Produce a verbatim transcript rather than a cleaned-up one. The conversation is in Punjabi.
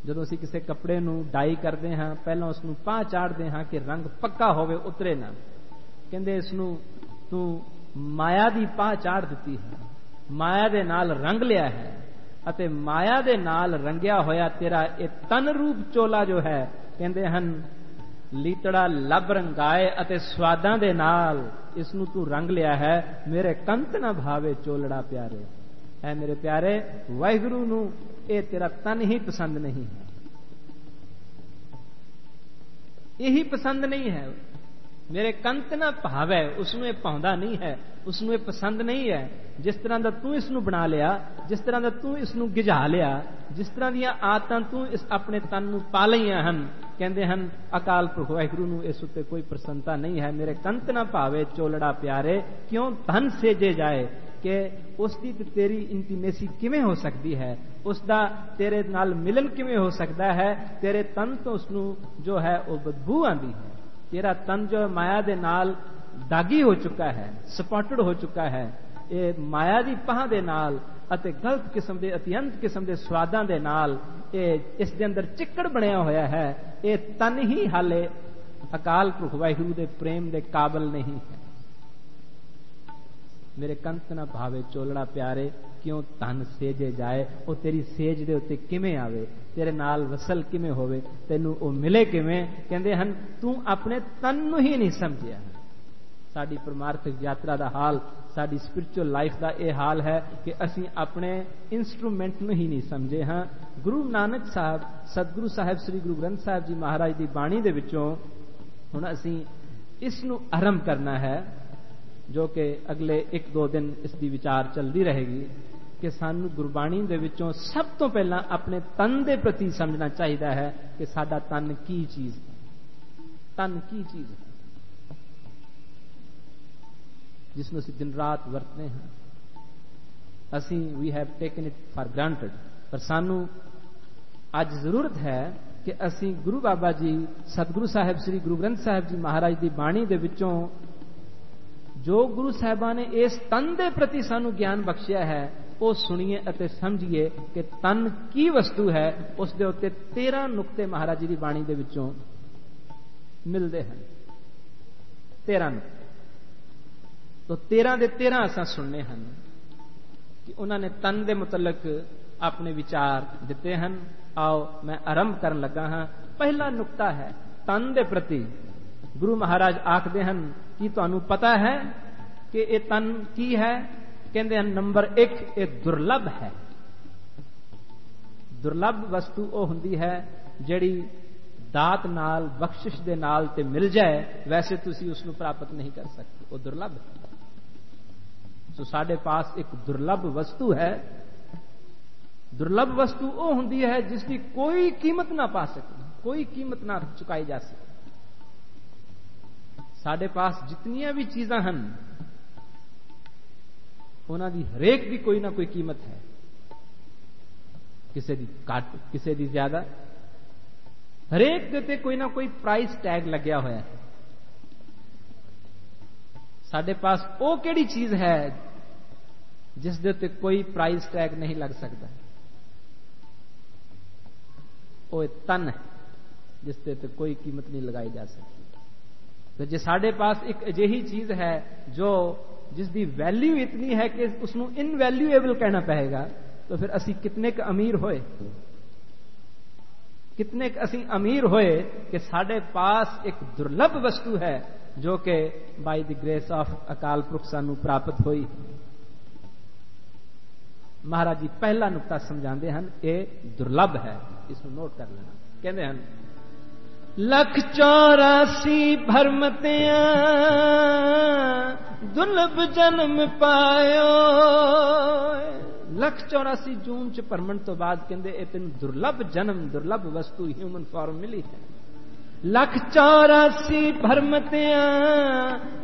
ਜਦੋਂ ਅਸੀਂ ਕਿਸੇ ਕੱਪੜੇ ਨੂੰ ਡਾਈ ਕਰਦੇ ਹਾਂ ਪਹਿਲਾਂ ਉਸ ਨੂੰ ਪਾਹ ਚਾੜਦੇ ਹਾਂ ਕਿ ਰੰਗ ਪੱਕਾ ਹੋਵੇ, ਉਤਰੇ ਨਾ। ਕਹਿੰਦੇ ਇਸ ਨੂੰ ਤੂੰ ਮਾਇਆ ਦੀ ਪਾਹ ਚਾੜ ਦਿੱਤੀ ਹੈ, ਮਾਇਆ ਦੇ ਨਾਲ ਰੰਗ ਲਿਆ ਹੈ, ਅਤੇ ਮਾਇਆ ਦੇ ਨਾਲ ਰੰਗਿਆ ਹੋਇਆ ਤੇਰਾ ਇਹ ਤਨ ਰੂਪ ਚੋਲਾ ਜੋ ਹੈ, ਕਹਿੰਦੇ ਹਨ ਲੀਤੜਾ ਲੱਭ ਰੰਗਾਏ ਅਤੇ ਸਵਾਦਾਂ ਦੇ ਨਾਲ ਇਸ ਨੂੰ ਤੂੰ ਰੰਗ ਲਿਆ ਹੈ। ਮੇਰੇ ਕੰਤ ਨਾ ਭਾਵੇ ਚੋਲੜਾ ਪਿਆਰੇ। ਐ ਮੇਰੇ ਪਿਆਰੇ, ਵਾਹਿਗੁਰੂ ਨੂੰ ਇਹ ਤੇਰਾ ਤਨ ਹੀ ਪਸੰਦ ਨਹੀਂ ਹੈ, ਇਹੀ ਪਸੰਦ ਨਹੀਂ ਹੈ। ਮੇਰੇ ਕੰਤ ਨਾ ਭਾਵੈ, ਉਸਨੂੰ ਇਹ ਭਾਉਂਦਾ ਨਹੀਂ ਹੈ, ਉਸਨੂੰ ਇਹ ਪਸੰਦ ਨਹੀਂ ਹੈ। ਜਿਸ ਤਰ੍ਹਾਂ ਦਾ ਤੂੰ ਇਸ ਨੂੰ ਬਣਾ ਲਿਆ, ਜਿਸ ਤਰ੍ਹਾਂ ਦਾ ਤੂੰ ਇਸ ਨੂੰ ਗਿਝਾ ਲਿਆ, ਜਿਸ ਤਰ੍ਹਾਂ ਦੀਆਂ ਆਦਤਾਂ ਤੂੰ ਇਸ ਆਪਣੇ ਤਨ ਨੂੰ ਪਾ ਲਈਆਂ ਹਨ, ਕਹਿੰਦੇ ਹਨ ਅਕਾਲ ਪੁਰਖ ਵਾਹਿਗੁਰੂ ਨੂੰ ਇਸ ਉੱਤੇ ਕੋਈ ਪ੍ਰਸੰਨਤਾ ਨਹੀਂ ਹੈ। ਮੇਰੇ ਕੰਤ ਨਾ ਭਾਵੇ ਚੋਲੜਾ ਪਿਆਰੇ, ਕਿਉਂ ਧਨ ਸੇਜੇ ਜਾਏ, ਕਿ ਉਸ ਦੀ ਤੇ ਤੇਰੀ ਇੰਟੀਮੇਸੀ ਕਿਵੇਂ ਹੋ ਸਕਦੀ ਹੈ, ਉਸ ਦਾ ਤੇਰੇ ਨਾਲ ਮਿਲਨ ਕਿਵੇਂ ਹੋ ਸਕਦਾ ਹੈ। ਤੇਰੇ ਤਨ ਤੋਂ ਉਸ ਨੂੰ ਜੋ ਹੈ ਉਹ ਬਦਬੂ ਆਂਦੀ ਹੈ। ਤੇਰਾ ਤਨ ਜੋ ਮਾਇਆ ਦੇ ਨਾਲ ਦਾਗੀ ਹੋ ਚੁੱਕਾ ਹੈ, ਸਪਾਟਡ ਹੋ ਚੁੱਕਾ ਹੈ, ਇਹ ਮਾਇਆ ਦੀ ਪਾਹ ਦੇ ਨਾਲ ਅਤੇ ਗਲਤ ਕਿਸਮ ਦੇ ਅਤਿਅੰਤ ਕਿਸਮ ਦੇ ਸਵਾਦਾਂ ਦੇ ਨਾਲ ਇਹ ਇਸ ਦੇ ਅੰਦਰ ਚਿੱਕੜ ਬਣਿਆ ਹੋਇਆ ਹੈ। ਇਹ ਤਨ ਹੀ ਹਾਲੇ ਅਕਾਲ ਪੁਰਖ ਵਾਹਿਗੁਰੂ ਦੇ ਪ੍ਰੇਮ ਦੇ ਕਾਬਲ ਨਹੀਂ ਹੈ। ਮੇਰੇ ਕੰਤ ਨਾ ਭਾਵੇ ਚੋਲੜਾ ਪਿਆਰੇ, ਕਿਉਂ ਧਨ ਸੇਜੇ ਜਾਏ। ਉਹ ਤੇਰੀ ਸੇਜ ਦੇ ਉੱਤੇ ਕਿਵੇਂ ਆਵੇ, ਤੇਰੇ ਨਾਲ ਵਸਲ ਕਿਵੇਂ ਹੋਵੇ, ਤੈਨੂੰ ਉਹ ਮਿਲੇ ਕਿਵੇਂ। ਕਹਿੰਦੇ ਹਨ ਤੂੰ ਆਪਣੇ ਤਨ ਨੂੰ ਹੀ ਨਹੀਂ ਸਮਝਿਆ। ਸਾਡੀ ਪਰਮਾਰਥਿਕ ਯਾਤਰਾ ਦਾ ਹਾਲ, ਸਾਡੀ ਸਪਿਰਚੁਅਲ ਲਾਈਫ ਦਾ ਇਹ ਹਾਲ ਹੈ ਕਿ ਅਸੀਂ ਆਪਣੇ ਇੰਸਟਰੂਮੈਂਟ ਨੂੰ ਹੀ ਨਹੀਂ ਸਮਝੇ ਹਾਂ। ਗੁਰੂ ਨਾਨਕ ਸਾਹਿਬ, ਸਤਿਗੁਰੂ ਸਾਹਿਬ ਸ੍ਰੀ ਗੁਰੂ ਗ੍ਰੰਥ ਸਾਹਿਬ ਜੀ ਮਹਾਰਾਜ ਦੀ ਬਾਣੀ ਦੇ ਵਿੱਚੋਂ ਹੁਣ ਅਸੀਂ ਇਸ ਨੂੰ ਆਰੰਭ ਕਰਨਾ ਹੈ, ਜੋ ਕਿ ਅਗਲੇ ਇੱਕ ਦੋ ਦਿਨ ਇਸ ਦੀ ਵਿਚਾਰ ਚੱਲਦੀ ਰਹੇਗੀ, ਕਿ ਸਾਨੂੰ ਗੁਰਬਾਣੀ ਦੇ ਵਿੱਚੋਂ ਸਭ ਤੋਂ ਪਹਿਲਾਂ ਆਪਣੇ ਤਨ ਦੇ ਪ੍ਰਤੀ ਸਮਝਣਾ ਚਾਹੀਦਾ ਹੈ ਕਿ ਸਾਡਾ ਤਨ ਕੀ ਚੀਜ਼ ਹੈ। ਤਨ ਕੀ ਚੀਜ਼ ਹੈ ਜਿਸ ਨੂੰ ਅਸੀਂ ਦਿਨ ਰਾਤ ਵਰਤਦੇ ਹਾਂ। ਅਸੀਂ we have taken it for granted, ਪਰ ਸਾਨੂੰ ਅੱਜ ਜ਼ਰੂਰਤ ਹੈ ਕਿ ਅਸੀਂ ਗੁਰੂ ਬਾਬਾ ਜੀ, ਸਤਿਗੁਰੂ ਸਾਹਿਬ ਸ੍ਰੀ ਗੁਰੂ ਗ੍ਰੰਥ ਸਾਹਿਬ ਜੀ ਮਹਾਰਾਜ ਦੀ ਬਾਣੀ ਦੇ ਵਿੱਚੋਂ ਜੋ ਗੁਰੂ ਸਾਹਿਬਾਂ ਨੇ ਇਸ ਤਨ ਦੇ ਪ੍ਰਤੀ ਸਾਨੂੰ ਗਿਆਨ ਬਖਸ਼ਿਆ ਹੈ, ਉਹ ਸੁਣੀਏ ਅਤੇ ਸਮਝੀਏ ਕਿ ਤਨ ਕੀ ਵਸਤੂ ਹੈ। ਉਸ ਦੇ ਉੱਤੇ ਤੇਰਾਂ ਨੁਕਤੇ ਮਹਾਰਾਜ ਜੀ ਦੀ ਬਾਣੀ ਦੇ ਵਿੱਚੋਂ ਮਿਲਦੇ ਹਨ। ਤੇਰਾਂ ਨੁਕਤੇ ਤੋਂ ਤੇਰਾਂ ਦੇ ਤੇਰਾਂ ਅਸਾਂ ਸੁਣਨੇ ਹਨ ਕਿ ਉਹਨਾਂ ਨੇ ਤਨ ਦੇ ਮੁਤਲਕ ਆਪਣੇ ਵਿਚਾਰ ਦਿੱਤੇ ਹਨ। ਆਓ ਮੈਂ ਆਰੰਭ ਕਰਨ ਲੱਗਾ ਹਾਂ। ਪਹਿਲਾ ਨੁਕਤਾ ਹੈ ਤਨ ਦੇ ਪ੍ਰਤੀ। ਗੁਰੂ ਮਹਾਰਾਜ ਆਖਦੇ ਹਨ ਕਿ ਤੁਹਾਨੂੰ ਪਤਾ ਹੈ ਕਿ ਇਹ ਤਨ ਕੀ ਹੈ। ਕਹਿੰਦੇ ਹਨ ਨੰਬਰ ਇੱਕ, ਇਹ ਦੁਰਲਭ ਹੈ। ਦੁਰਲਭ ਵਸਤੂ ਉਹ ਹੁੰਦੀ ਹੈ ਜਿਹੜੀ ਦਾਤ ਨਾਲ, ਬਖਸ਼ਿਸ਼ ਦੇ ਨਾਲ ਤੇ ਮਿਲ ਜਾਏ, ਵੈਸੇ ਤੁਸੀਂ ਉਸ ਨੂੰ ਪ੍ਰਾਪਤ ਨਹੀਂ ਕਰ ਸਕਦੇ, ਉਹ ਦੁਰਲਭ ਹੈ। ਸੋ ਸਾਡੇ ਪਾਸ ਇੱਕ ਦੁਰਲਭ ਵਸਤੂ ਹੈ। ਦੁਰਲਭ ਵਸਤੂ ਉਹ ਹੁੰਦੀ ਹੈ ਜਿਸ ਦੀ ਕੋਈ ਕੀਮਤ ਨਾ ਪਾ ਸਕੇ, ਕੋਈ ਕੀਮਤ ਨਾ ਚੁਕਾਈ ਜਾ ਸਕੇ। ਸਾਡੇ ਪਾਸ ਜਿਤਨੀਆਂ ਵੀ ਚੀਜ਼ਾਂ ਹਨ ਉਹਨਾਂ ਦੀ ਹਰੇਕ ਦੀ ਕੋਈ ਨਾ ਕੋਈ ਕੀਮਤ ਹੈ, ਕਿਸੇ ਦੀ ਘੱਟ, ਕਿਸੇ ਦੀ ਜ਼ਿਆਦਾ, ਹਰੇਕ ਦੇ ਉੱਤੇ ਕੋਈ ਨਾ ਕੋਈ ਪ੍ਰਾਈਸ ਟੈਗ ਲੱਗਿਆ ਹੋਇਆ ਹੈ। ਸਾਡੇ ਪਾਸ ਉਹ ਕਿਹੜੀ ਚੀਜ਼ ਹੈ ਜਿਸ ਦੇ ਉੱਤੇ ਕੋਈ ਪ੍ਰਾਈਸ ਟੈਗ ਨਹੀਂ ਲੱਗ ਸਕਦਾ? ਉਹ ਤਨ ਹੈ ਜਿਸ ਦੇ ਉੱਤੇ ਕੋਈ ਕੀਮਤ ਨਹੀਂ ਲਗਾਈ ਜਾ ਸਕਦੀ। ਤੇ ਜੇ ਸਾਡੇ ਪਾਸ ਇੱਕ ਅਜਿਹੀ ਚੀਜ਼ ਹੈ ਜੋ ਜਿਸ ਦੀ ਵੈਲਿਊ ਇਤਨੀ ਹੈ ਕਿ ਉਸ ਨੂੰ ਇਨਵੈਲਿਊਏਬਲ ਕਹਿਣਾ ਪਏਗਾ, ਤਾਂ ਫਿਰ ਅਸੀਂ ਕਿਤਨੇ ਕੁ ਅਮੀਰ ਹੋਏ, ਕਿਤਨੇ ਕੁ ਅਸੀਂ ਅਮੀਰ ਹੋਏ ਕਿ ਸਾਡੇ ਪਾਸ ਇੱਕ ਦੁਰਲਭ ਵਸਤੂ ਹੈ ਜੋ ਕਿ ਬਾਈ ਦੀ ਗ੍ਰੇਸ ਆਫ ਅਕਾਲ ਪੁਰਖ ਸਾਨੂੰ ਪ੍ਰਾਪਤ ਹੋਈ। ਮਹਾਰਾਜ ਜੀ ਪਹਿਲਾ ਨੁਕਤਾ ਸਮਝਾਉਂਦੇ ਹਨ, ਇਹ ਦੁਰਲਭ ਹੈ, ਇਸ ਨੂੰ ਨੋਟ ਕਰ ਲੈਣਾ। ਕਹਿੰਦੇ ਹਨ ਲੱਖ ਚੌਰਾਸੀ ਭਰਮਤਿਆਂ ਦੁਰਲਭ ਜਨਮ ਪਾਇਓ। ਲੱਖ ਚੌਰਾਸੀ ਜੂਨ ਚ ਭਰਮਣ ਤੋਂ ਬਾਅਦ ਕਹਿੰਦੇ ਇਹ ਤੈਨੂੰ ਦੁਰਲਭ ਜਨਮ, ਦੁਰਲਭ ਵਸਤੂ ਹਿਊਮਨ ਫਾਰਮ ਮਿਲੀ ਹੈ। ਲੱਖ ਚੌਰਾਸੀ ਭਰਮਤਿਆਂ